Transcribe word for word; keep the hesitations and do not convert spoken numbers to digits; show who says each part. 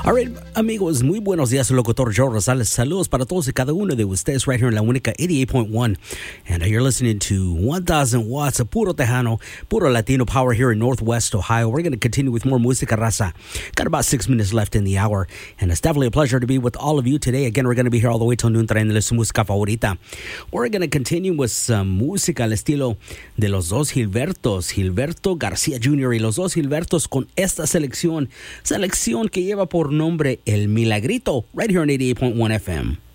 Speaker 1: All right, amigos, muy buenos días, locutor Joe Rosales. Saludos para todos y cada uno de ustedes right here in La Única eighty-eight point one. And you're listening to one thousand watts of puro Tejano, puro Latino power here in Northwest Ohio. We're going to continue with more Música Raza. Got about six minutes left in the hour. And it's definitely a pleasure to be with all of you today. Again, we're going to be here all the way till noon trayéndoles su música favorita. We're going to continue with some música al estilo de los dos Gilbertos, Gilberto García Junior y los dos Gilbertos con esta selección, selección que lleva por nombre El Milagrito, right here on eighty-eight point one F M.